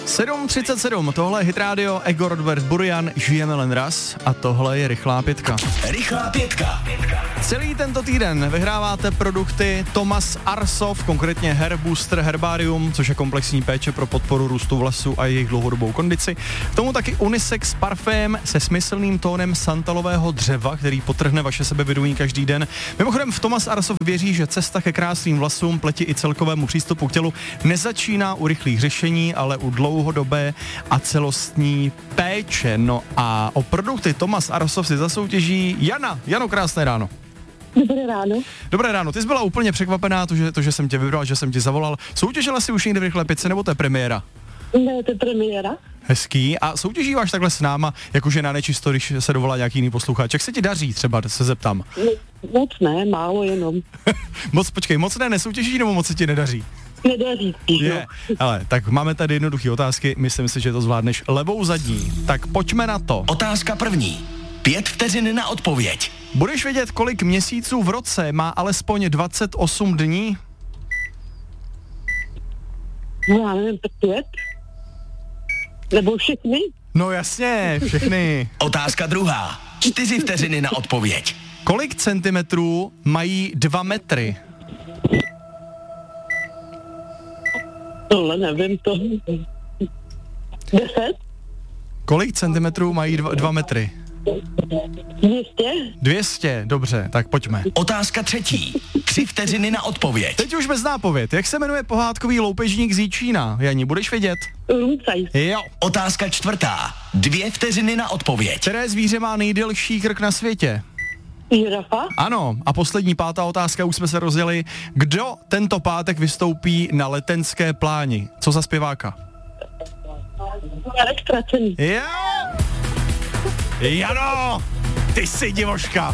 7:37, tohle je Hit Radio, Ego Robert Burian, žijeme len raz a tohle je Rychlá pětka. Rychlá pětka. Celý tento týden vyhráváte produkty Thomas Arsov, konkrétně Hair Booster Herbarium, což je komplexní péče pro podporu růstu vlasů a jejich dlouhodobou kondici. K tomu taky unisex parfém se smyslným tónem santalového dřeva, který podtrhne vaše sebevědomí každý den. Mimochodem v Thomas Arsov věří, že cesta ke krásným vlasům, pleti i celkovému přístupu k tělu nezačíná u rychlých řešení, ale u dlouhodobé a celostní péče. No a o produkty Thomas Arsov si zasoutěží Jana. Jano, krásné ráno. Dobré ráno. Dobré ráno, ty jsi byla úplně překvapená, že jsem tě vybral, že jsem ti zavolal. Soutěžila jsi už někdy v Rychlé pětce, nebo to je premiéra? Ne, to je premiéra. Hezký. A soutěžíváš takhle s náma, jakože na nečisto, když se dovolá nějaký jiný posluchač. Jak se ti daří třeba, se zeptám? Moc ne, málo jenom. Moc ne, nesoutěžíš, nebo moc se ti nedaří? Nedaří spíš, Je. Ale tak máme tady jednoduché otázky, myslím si, že to zvládneš levou zadní. Tak pojďme na to. Otázka první. 5 vteřin na odpověď. Budeš vědět, kolik měsíců v roce má alespoň 28 dní? No já nevím, 5? Nebo všechny? No jasně, všechny. Otázka druhá. 4 vteřiny na odpověď. Kolik centimetrů mají 2 metry? Tohle nevím, to... 10? Kolik centimetrů mají 2 metry? 200? 200, dobře, tak pojďme. Otázka třetí. 3 vteřiny na odpověď. Teď už bez nápověd. Jak se jmenuje pohádkový loupežník z Jíčína? Jani, budeš vědět? Rumcaj. Jo. Otázka čtvrtá. 2 vteřiny na odpověď. Které zvíře má nejdelší krk na světě? Žirafa? Ano, a poslední 5. otázka, už jsme se rozjeli. Kdo tento pátek vystoupí na Letenské pláni? Co za zpěváka? Marek Ztracený. Jo! Jano! Ty jsi divoška!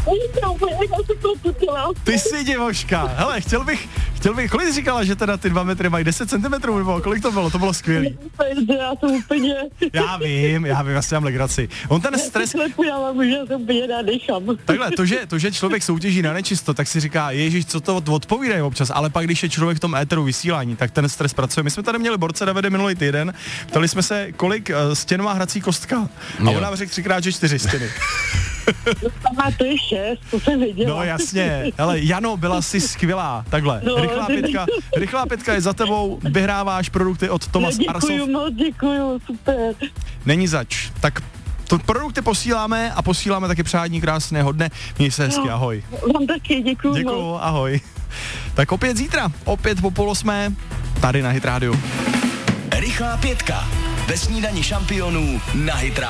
Ty jsi divoška! Hele, chtěl bych, kolik jsi říkala, že teda ty 2 metry mají 10 cm, nebo kolik to bylo? To bylo skvělý. Já jsem úplně... Já vím, asi mám legraci. On ten stres... Já mám, že jsem úplně nadechám. Takhle, to, že člověk soutěží na nečisto, tak si říká, ježiš, co to odpovídají občas, ale pak, když je člověk v tom éteru vysílání, tak ten stres pracuje. My jsme tady měli borce Davide minulý týden, ptali jsme se, kolik stěn má hrací kostka. A on nám řekl 3x, že 4 stěny. A to je 6, to jsem viděla. No jasně, hele, Jano, byla jsi skvělá, takhle, no, rychlá pětka je za tebou, vyhráváš produkty od Thomas Arsov. Děkuju, super. Není zač, tak to produkty posíláme a posíláme taky přání krásného dne, měj se hezky, ahoj. Vám taky, děkuju. Děkuju, ahoj. Tak opět zítra, opět po 7:30, tady na Hit Radio. Rychlá pětka. Ve snídani šampionů na Hit Radio.